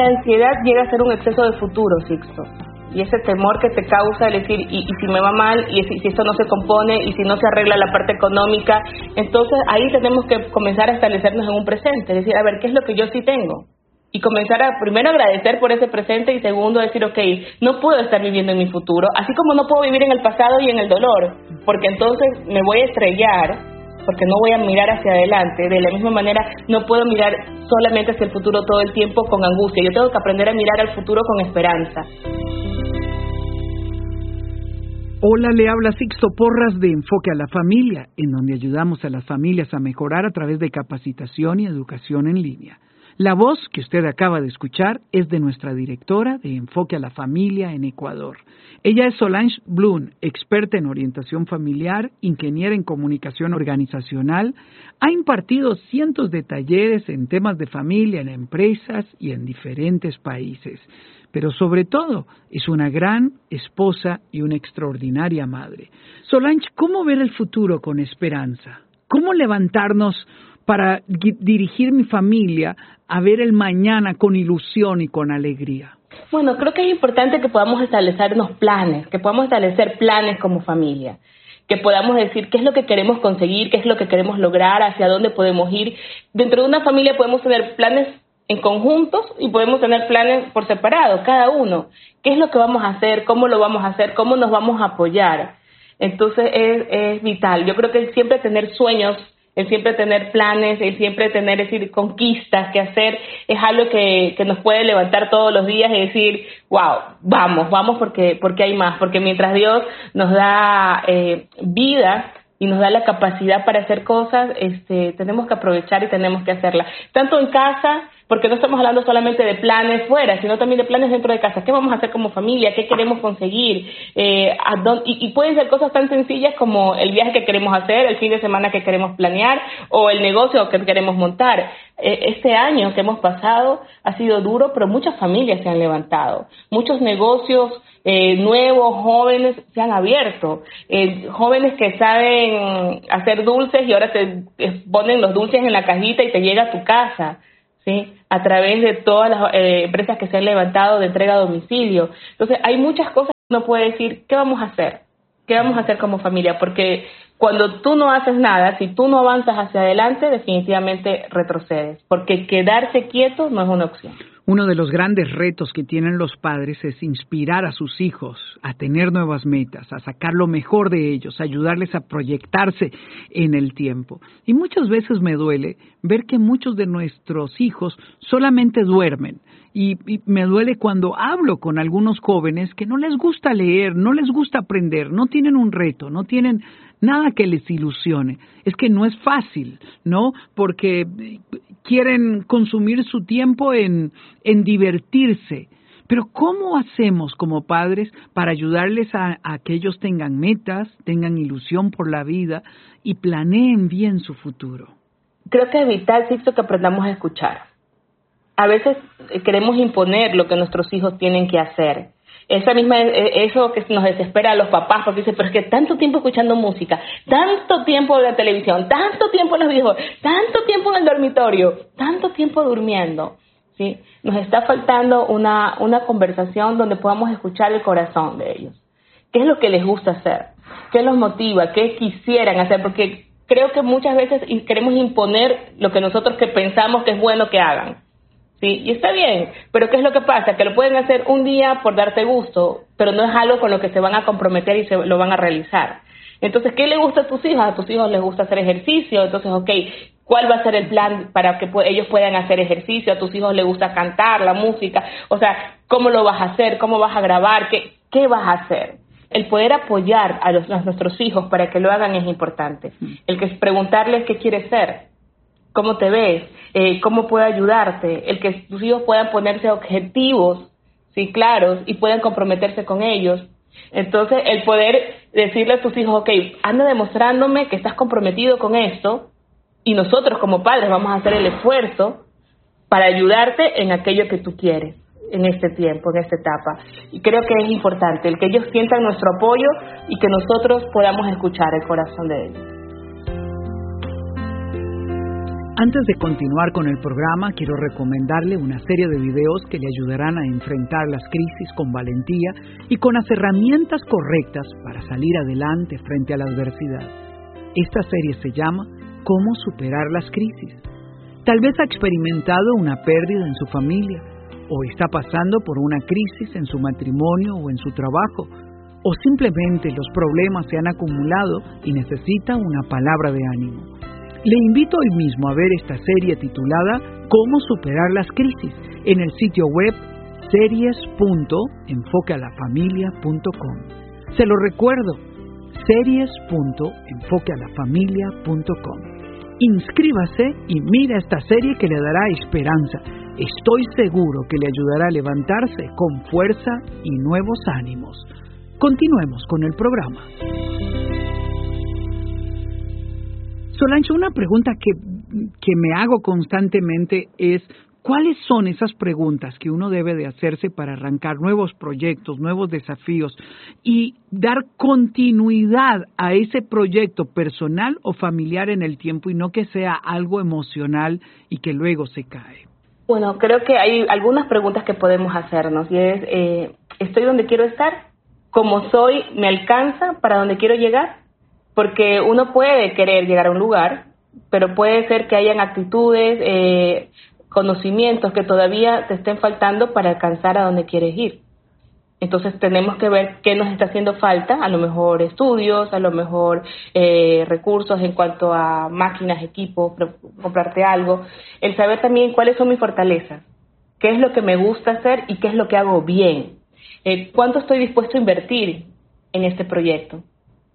la ansiedad llega a ser un exceso de futuro, Sixto. Y ese temor que te causa el decir, y si me va mal, y si esto no se compone, y si no se arregla la parte económica, entonces ahí tenemos que comenzar a establecernos en un presente, es decir, a ver, ¿qué es lo que yo sí tengo? Y comenzar a, primero, agradecer por ese presente, y segundo, decir, ok, no puedo estar viviendo en mi futuro, así como no puedo vivir en el pasado y en el dolor, porque entonces me voy a estrellar, porque no voy a mirar hacia adelante. De la misma manera, no puedo mirar solamente hacia el futuro todo el tiempo con angustia. Yo tengo que aprender a mirar al futuro con esperanza. Hola, le habla Sixto Porras de Enfoque a la Familia, en donde ayudamos a las familias a mejorar a través de capacitación y educación en línea. La voz que usted acaba de escuchar es de nuestra directora de Enfoque a la Familia en Ecuador. Ella es Solange Blum, experta en orientación familiar, ingeniera en comunicación organizacional, ha impartido cientos de talleres en temas de familia en empresas y en diferentes países. Pero sobre todo, es una gran esposa y una extraordinaria madre. Solange, ¿cómo ver el futuro con esperanza? ¿Cómo levantarnos para dirigir mi familia a ver el mañana con ilusión y con alegría? Bueno, creo que es importante que podamos establecernos planes, que podamos establecer planes como familia, que podamos decir qué es lo que queremos conseguir, qué es lo que queremos lograr, hacia dónde podemos ir. Dentro de una familia podemos tener planes en conjuntos y podemos tener planes por separado, cada uno. ¿Qué es lo que vamos a hacer? ¿Cómo lo vamos a hacer? ¿Cómo nos vamos a apoyar? Entonces es vital. Yo creo que siempre tener sueños, el siempre tener planes, el siempre tener, es decir, conquistas que hacer, es algo que nos puede levantar todos los días y decir, wow, vamos porque hay más, porque mientras Dios nos da vida y nos da la capacidad para hacer cosas, tenemos que aprovechar y tenemos que hacerlas. Tanto en casa, porque no estamos hablando solamente de planes fuera, sino también de planes dentro de casa. ¿Qué vamos a hacer como familia? ¿Qué queremos conseguir? Y pueden ser cosas tan sencillas como el viaje que queremos hacer, el fin de semana que queremos planear o el negocio que queremos montar. Este año que hemos pasado ha sido duro, pero muchas familias se han levantado. Muchos negocios nuevos, jóvenes, se han abierto. Jóvenes que saben hacer dulces y ahora te ponen los dulces en la cajita y te llega a tu casa, ¿sí? A través de todas las empresas que se han levantado de entrega a domicilio. Entonces, hay muchas cosas que uno puede decir, ¿qué vamos a hacer? ¿Qué vamos a hacer como familia? Porque cuando tú no haces nada, si tú no avanzas hacia adelante, definitivamente retrocedes, porque quedarse quieto no es una opción. Uno de los grandes retos que tienen los padres es inspirar a sus hijos a tener nuevas metas, a sacar lo mejor de ellos, a ayudarles a proyectarse en el tiempo. Y muchas veces me duele ver que muchos de nuestros hijos solamente duermen. Y me duele cuando hablo con algunos jóvenes que no les gusta leer, no les gusta aprender, no tienen un reto, no tienen nada que les ilusione. Es que no es fácil, ¿no? Porque quieren consumir su tiempo en divertirse. Pero ¿cómo hacemos como padres para ayudarles a que ellos tengan metas, tengan ilusión por la vida y planeen bien su futuro? Creo que es vital, Sixto, que aprendamos a escuchar. A veces queremos imponer lo que nuestros hijos tienen que hacer. Eso que nos desespera a los papás, porque dicen, pero es que tanto tiempo escuchando música, tanto tiempo en la televisión, tanto tiempo en los videojuegos, tanto tiempo en el dormitorio, tanto tiempo durmiendo, ¿sí? Nos está faltando una conversación donde podamos escuchar el corazón de ellos. ¿Qué es lo que les gusta hacer? ¿Qué los motiva? ¿Qué quisieran hacer? Porque creo que muchas veces queremos imponer lo que nosotros que pensamos que es bueno que hagan. Sí, y está bien, pero ¿qué es lo que pasa? Que lo pueden hacer un día por darte gusto, pero no es algo con lo que se van a comprometer y lo van a realizar. Entonces, ¿qué le gusta a tus hijos? A tus hijos les gusta hacer ejercicio, entonces, ¿cuál va a ser el plan para que ellos puedan hacer ejercicio? A tus hijos les gusta cantar, la música, o sea, ¿cómo lo vas a hacer? ¿Cómo vas a grabar? ¿Qué vas a hacer? El poder apoyar a nuestros hijos para que lo hagan es importante. El que es preguntarles qué quieres ser. ¿Cómo te ves? ¿Cómo puedo ayudarte? El que tus hijos puedan ponerse objetivos, sí, claros, y puedan comprometerse con ellos. Entonces, el poder decirle a tus hijos, anda demostrándome que estás comprometido con esto, y nosotros como padres vamos a hacer el esfuerzo para ayudarte en aquello que tú quieres en este tiempo, en esta etapa. Y creo que es importante el que ellos sientan nuestro apoyo y que nosotros podamos escuchar el corazón de ellos. Antes de continuar con el programa, quiero recomendarle una serie de videos que le ayudarán a enfrentar las crisis con valentía y con las herramientas correctas para salir adelante frente a la adversidad. Esta serie se llama ¿Cómo superar las crisis? Tal vez ha experimentado una pérdida en su familia, o está pasando por una crisis en su matrimonio o en su trabajo, o simplemente los problemas se han acumulado y necesita una palabra de ánimo. Le invito hoy mismo a ver esta serie titulada ¿Cómo superar las crisis? En el sitio web series.enfoquealafamilia.com. Se lo recuerdo, series.enfoquealafamilia.com. Inscríbase y mira esta serie que le dará esperanza. Estoy seguro que le ayudará a levantarse con fuerza y nuevos ánimos. Continuemos con el programa. Solange, una pregunta que me hago constantemente es, ¿cuáles son esas preguntas que uno debe de hacerse para arrancar nuevos proyectos, nuevos desafíos y dar continuidad a ese proyecto personal o familiar en el tiempo y no que sea algo emocional y que luego se cae? Bueno, creo que hay algunas preguntas que podemos hacernos y es, ¿estoy donde quiero estar? ¿Cómo soy? ¿Me alcanza para donde quiero llegar? Porque uno puede querer llegar a un lugar, pero puede ser que hayan actitudes, conocimientos que todavía te estén faltando para alcanzar a donde quieres ir. Entonces tenemos que ver qué nos está haciendo falta, a lo mejor estudios, a lo mejor recursos en cuanto a máquinas, equipos, comprarte algo. El saber también cuáles son mis fortalezas, qué es lo que me gusta hacer y qué es lo que hago bien. ¿Cuánto estoy dispuesto a invertir en este proyecto?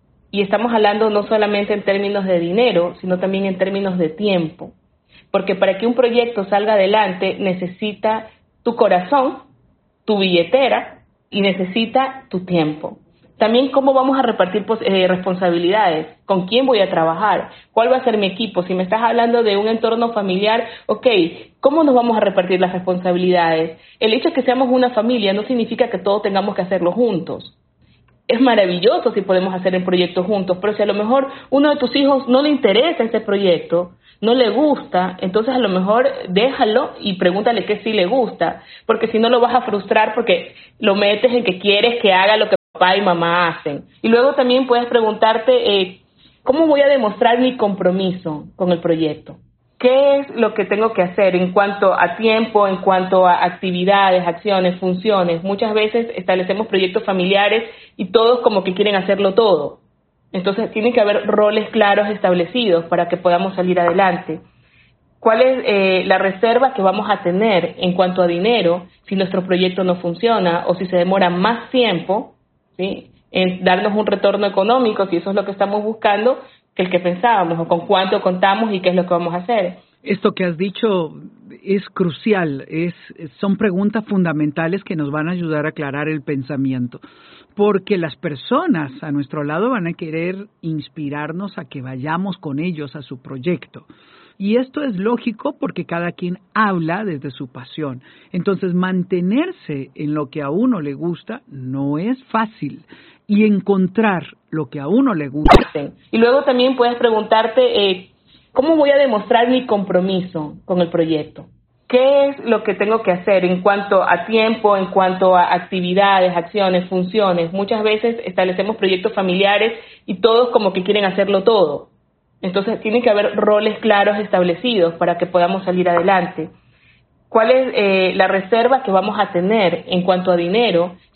Y estamos hablando no solamente en términos de dinero, sino también en términos de tiempo. Porque para que un proyecto salga adelante necesita tu corazón, tu billetera y necesita tu tiempo. También cómo vamos a repartir responsabilidades, con quién voy a trabajar, cuál va a ser mi equipo. Si me estás hablando de un entorno familiar, ¿cómo nos vamos a repartir las responsabilidades? El hecho de que seamos una familia no significa que todos tengamos que hacerlo juntos. Es maravilloso si podemos hacer el proyecto juntos, pero si a lo mejor uno de tus hijos no le interesa ese proyecto, no le gusta, entonces a lo mejor déjalo y pregúntale qué sí le gusta, porque si no lo vas a frustrar porque lo metes en que quieres que haga lo que papá y mamá hacen. Y luego también puedes preguntarte, ¿cómo voy a demostrar mi compromiso con el proyecto? ¿Qué es lo que tengo que hacer en cuanto a tiempo, en cuanto a actividades, acciones, funciones? Muchas veces establecemos proyectos familiares y todos como que quieren hacerlo todo. Entonces tiene que haber roles claros establecidos para que podamos salir adelante. ¿Cuál es la reserva que vamos a tener en cuanto a dinero si nuestro proyecto no funciona o si se demora más tiempo, ¿sí?, en darnos un retorno económico, si eso es lo que estamos buscando, que el que pensábamos, o con cuánto contamos y qué es lo que vamos a hacer? Esto que has dicho es crucial, son preguntas fundamentales que nos van a ayudar a aclarar el pensamiento, porque las personas a nuestro lado van a querer inspirarnos a que vayamos con ellos a su proyecto. Y esto es lógico porque cada quien habla desde su pasión. Entonces, mantenerse en lo que a uno le gusta no es fácil. Y encontrar lo que a uno le gusta. Y luego también puedes preguntarte, ¿cómo voy a demostrar mi compromiso con el proyecto? ¿Qué es lo que tengo que hacer en cuanto a tiempo, en cuanto a actividades, acciones, funciones? Muchas veces establecemos proyectos familiares y todos como que quieren hacerlo todo. Entonces tiene que haber roles claros establecidos para que podamos salir adelante. ¿Cuál es la reserva que vamos a tener en cuanto a dinero